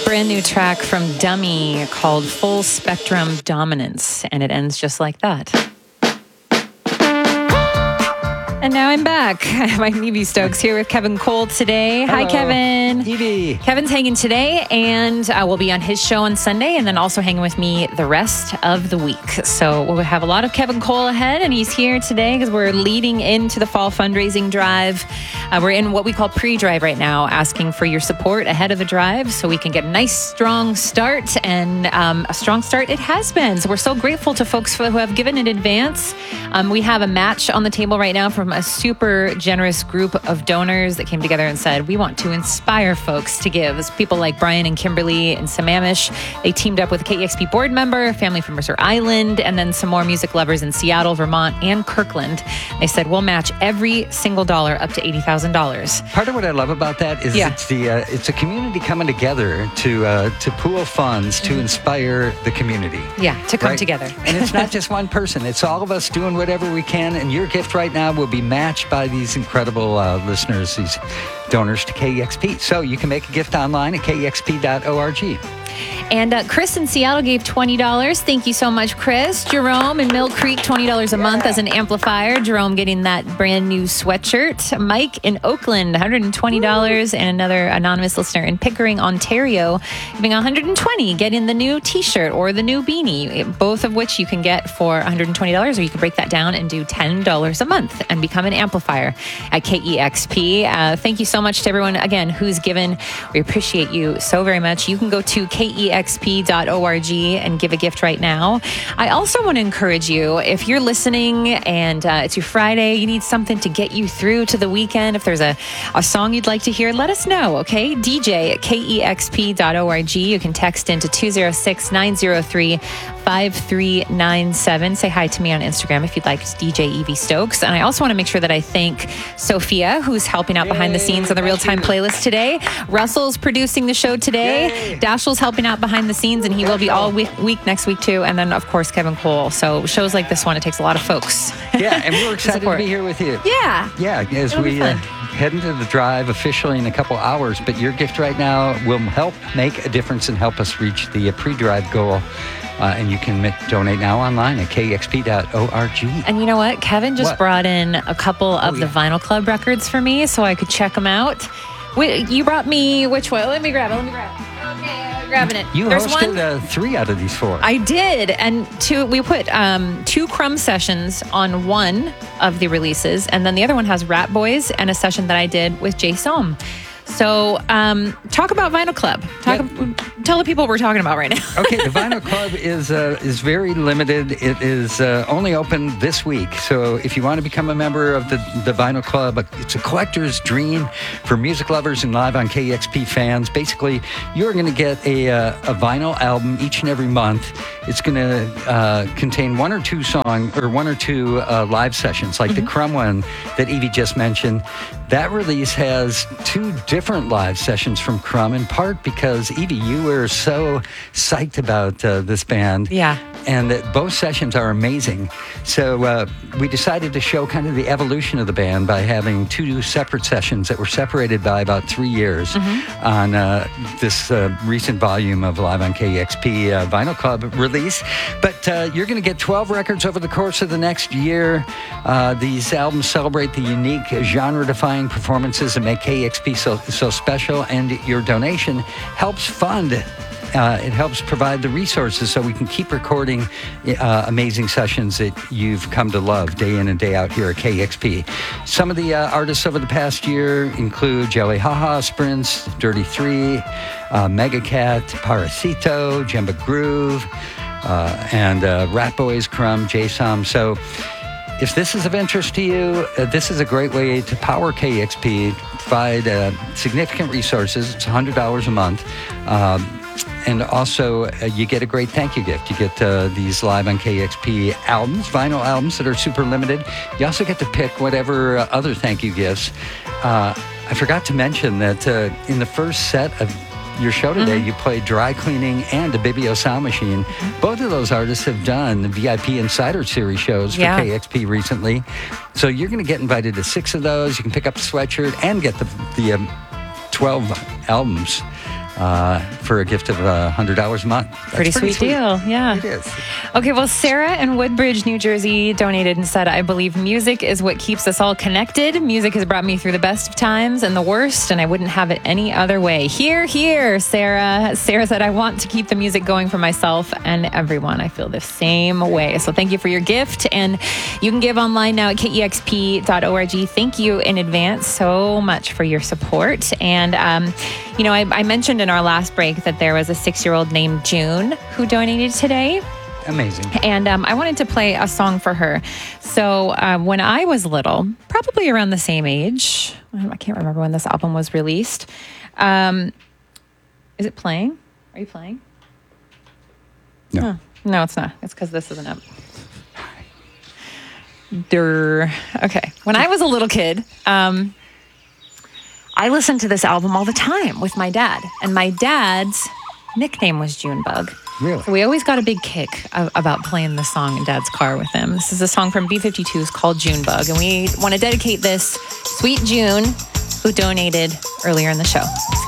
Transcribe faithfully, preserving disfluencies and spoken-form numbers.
brand new track from Dummy called Full Spectrum Dominance, and it ends just like that. And now I'm back. I'm Evie Stokes here with Kevin Cole today. Hello. Hi, Kevin. Evie. Kevin's hanging today, and uh, we'll be on his show on Sunday, and then also hanging with me the rest of the week. So we'll have a lot of Kevin Cole ahead, and he's here today because we're leading into the fall fundraising drive. Uh, we're in what we call pre-drive right now, asking for your support ahead of the drive so we can get a nice, strong start, and um, a strong start it has been. So we're so grateful to folks who have given in advance. Um, we have a match on the table right now from a super generous group of donors that came together and said, we want to inspire folks to give. It's people like Brian and Kimberly and Sammamish. They teamed up with a K E X P board member, a family from Mercer Island, and then some more music lovers in Seattle, Vermont, and Kirkland. They said, we'll match every single dollar up to eighty thousand dollars. Part of what I love about that is Yeah. it's the uh, it's a community coming together to uh, to pool funds to inspire the community. Yeah, to come Right? together. And it's not just one person. It's all of us doing whatever we can. And your gift right now will be matched by these incredible uh, listeners, these donors to K E X P. So you can make a gift online at K E X P dot org. And uh, Chris in Seattle gave twenty dollars. Thank you so much, Chris. Jerome in Mill Creek, twenty dollars a month as an amplifier. Jerome getting that brand new sweatshirt. Mike in Oakland, one hundred twenty dollars. And another anonymous listener in Pickering, Ontario, giving one hundred twenty dollars, getting the new t-shirt or the new beanie, both of which you can get for one hundred twenty dollars, or you can break that down and do ten dollars a month and become an amplifier at K E X P. Uh, thank you so much to everyone, again, who's given. We appreciate you so very much. You can go to K E X P dot org and give a gift right now. I also want to encourage you, if you're listening and uh, it's your Friday, you need something to get you through to the weekend, if there's a, a song you'd like to hear, let us know, okay? D J at K E X P dot org. You can text into two oh six, nine oh three, five three nine seven. Say hi to me on Instagram if you'd like. It's D J Evie Stokes. And I also want to make sure that I thank Sophia, who's helping out behind the scenes on the real-time playlist today. Russell's producing the show today. Yay. Dashiell's helping out behind the scenes, and he will be all week, week next week too. And then, of course, Kevin Cole. So shows like this one, it takes a lot of folks. Yeah, and we're excited to support. be here with you. Yeah. Yeah, as It'll be we uh, fun. head into the drive officially in a couple hours, but your gift right now will help make a difference and help us reach the uh, pre-drive goal. Uh, and you can ma- donate now online at K E X P dot org. And you know what? Kevin just What? brought in a couple of Oh, the yeah. Vinyl Club records for me so I could check them out. Wait, you brought me which one? Let me grab it. Let me grab it. Okay, I'm grabbing it. You There's hosted one. uh, three out of these four. I did, and two. We put um, two Crumb sessions on one of the releases, and then the other one has Rat Boys and a session that I did with Jay Sohm. So, um, talk about Vinyl Club. Talk, Tell the people what we're talking about right now. Okay, the Vinyl Club is uh, is very limited. It is uh, only open this week. So if you want to become a member of the, the Vinyl Club, it's a collector's dream for music lovers and Live on K E X P fans. Basically, you're going to get a, uh, a vinyl album each and every month. It's going to uh, contain one or two song or one or two uh, live sessions, like mm-hmm. the Crumb one that Evie just mentioned. That release has two different live sessions from Crumb, in part because, Evie, you were so psyched about uh, this band. Yeah. And that both sessions are amazing. So uh, we decided to show kind of the evolution of the band by having two separate sessions that were separated by about three years mm-hmm. on uh, this uh, recent volume of Live on K E X P uh, Vinyl Club release. But uh, you're going to get twelve records over the course of the next year. Uh, these albums celebrate the unique genre-defying performances that make K E X P so, so special, and your donation helps fund Uh, it helps provide the resources so we can keep recording uh, amazing sessions that you've come to love day in and day out here at K E X P. Some of the uh, artists over the past year include Jelly Haha, Sprints, Dirty Three, uh, Megacat, Parasito, Jemba Groove, uh, and uh, Rat Boys, Crumb, Jay Sohm. So if this is of interest to you, uh, this is a great way to power K E X P, provide uh, significant resources. It's one hundred dollars a month. Um, And also, uh, you get a great thank you gift. You get uh, these Live on K E X P albums, vinyl albums that are super limited. You also get to pick whatever uh, other thank you gifts. Uh, I forgot to mention that uh, in the first set of your show today, mm-hmm. you played Dry Cleaning and a Bibio Sound Machine. Mm-hmm. Both of those artists have done the V I P Insider Series shows for yeah. K E X P recently. So you're going to get invited to six of those. You can pick up a sweatshirt and get the, the um, twelve albums. uh, for a gift of uh, one hundred dollars a month. That's Pretty, sweet, deal. Yeah. It is. Okay, well, Sarah in Woodbridge, New Jersey donated and said, I believe music is what keeps us all connected. Music has brought me through the best of times and the worst, and I wouldn't have it any other way. Here, here, Sarah. Sarah said, I want to keep the music going for myself and everyone. I feel the same way. So thank you for your gift. And you can give online now at K E X P dot org. Thank you in advance so much for your support. And, um, you know, I, I mentioned in our last break that there was a six-year-old named June who donated today. Amazing. And um, I wanted to play a song for her. So uh, when I was little, probably around the same age, I can't remember when this album was released. Um, is it playing? Are you playing? No. Huh. No, it's not. It's because this isn't up. Durr. Okay. When I was a little kid, um, I listened to this album all the time with my dad. And my dad's nickname was Junebug. Really? So we always got a big kick of, about playing this song in Dad's car with him. This is a song from B fifty-two's called Junebug. And we want to dedicate this Sweet June, who donated earlier in the show.